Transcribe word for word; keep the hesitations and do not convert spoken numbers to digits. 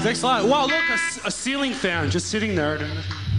Thanks a lot. Wow, look, a, a ceiling fan just sitting there.